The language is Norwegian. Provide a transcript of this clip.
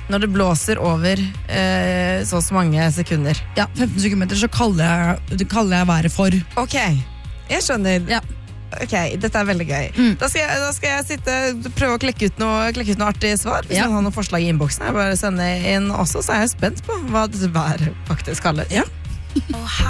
Når det blåser over så mange sekunder. Ja, 15 sekundmeter så kaller jeg været for. Ok, jeg skjønner. Ja. Ok, dette veldig gøy. Da skal jeg sitte prøve å klekke ut noe artig svar. Hvis noen har noen forslag i innboksen, jeg bare sende inn også, så er jeg spent på hva dette været faktisk kalles. Ja.